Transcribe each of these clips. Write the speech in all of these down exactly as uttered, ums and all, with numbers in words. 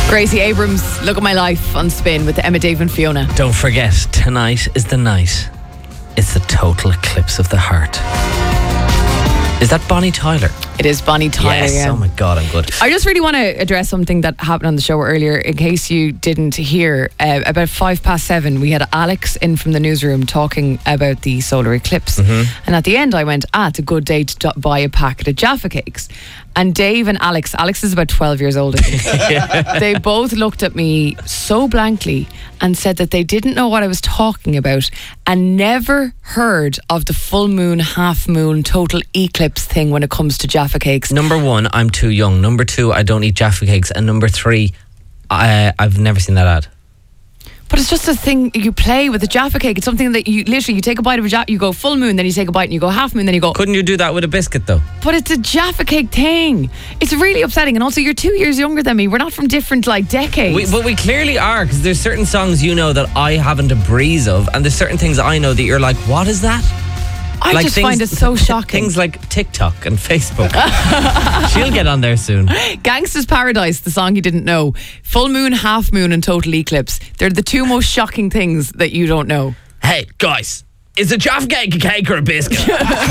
Gracie Abrams, Look at My Life on Spin with Emma, Dave and Fiona. Don't forget, tonight is the night. It's the total eclipse of the heart. Is that Bonnie Tyler? It is Bonnie Tyler, yes. yeah. Oh my God, I'm good. I just really want to address something that happened on the show earlier, in case you didn't hear. Uh, about five past seven, we had Alex in from the newsroom talking about the solar eclipse. Mm-hmm. And at the end, I went, ah, it's a good day to do- buy a packet of Jaffa cakes. And Dave and Alex, Alex is about twelve years old, I think. They both looked at me so blankly and said that they didn't know what I was talking about and never heard of the full moon, half moon, total eclipse thing when it comes to Jaffa cakes. Number one, I'm too young. Number two, I don't eat Jaffa cakes. And number three, I, I've never seen that ad. But it's just a thing you play with a Jaffa cake. It's something that you literally, you take a bite of a Jaffa, you go full moon, then you take a bite and you go half moon, then you go... Couldn't you do that with a biscuit though? But it's a Jaffa cake thing. It's really upsetting. And also, you're two years younger than me. We're not from different, like, decades. We, but we clearly are, because there's certain songs you know that I haven't a breeze of, and there's certain things I know that you're like, what is that? I like just things, find it so shocking. Things like TikTok and Facebook. She'll get on there soon. Gangsta's Paradise, the song you didn't know. Full moon, half moon and total eclipse. They're the two most shocking things that you don't know. Hey, guys, is a Jaffa cake a cake or a biscuit?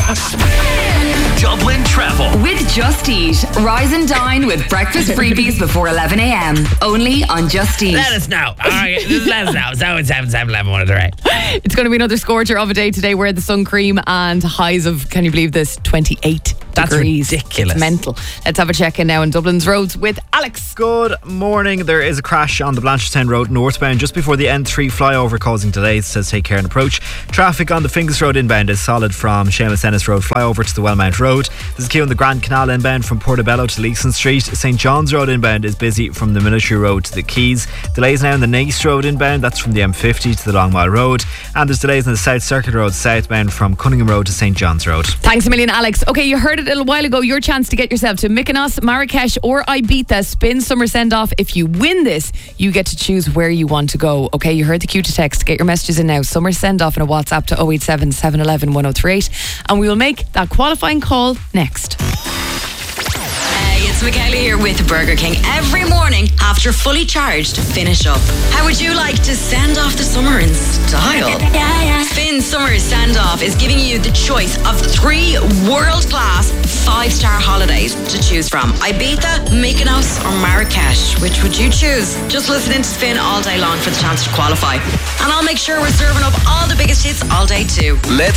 Dublin Travel with Just Eat. Rise and dine with breakfast freebies before eleven a.m. Only on Just Eat. Let us know. All right, just let us know. seven seven seven eleven one right. It's going to be another scorcher of a day today. Wear the sun cream and highs of, can you believe this, twenty-eight That's degrees. ridiculous. It's mental. Let's have a check in now on Dublin's roads with Alex. Good morning. There is a crash on the Blanchardstown Road northbound just before the N three flyover, causing delays. It says take care and approach. Traffic on the Finglas Road inbound is solid from Seamus Ennis Road flyover to the Wellmount Road. There's a queue on the Grand Canal inbound from Portobello to Leeson Street. Saint John's Road inbound is busy from the Military Road to the Quays. Delays now on the Naas Road inbound, that's from the M fifty to the Long Mile Road. And there's delays on the South Circuit Road southbound from Cunningham Road to Saint John's Road. Thanks a million, Alex. Okay, you heard it a little while ago. Your chance to get yourself to Mykonos, Marrakesh or Ibiza Spin Summer Send Off. If you win this, you get to choose where you want to go. Okay, you heard the cue to text. Get your messages in now. Summer Send Off in a WhatsApp to oh eight seven, seven one one, one oh three eight. And we will make that qualifying call next. Hey, it's Michaela here with Burger King. Every morning after fully charged, finish up. How would you like to send off the summer in style? Yeah, yeah. Spin Summer Send Off is giving you the choice of three world-class five-star holidays to choose from. Ibiza, Mykonos or Marrakesh. Which would you choose? Just listen in to Spin all day long for the chance to qualify. And I'll make sure we're serving up all the biggest hits all day too. Let's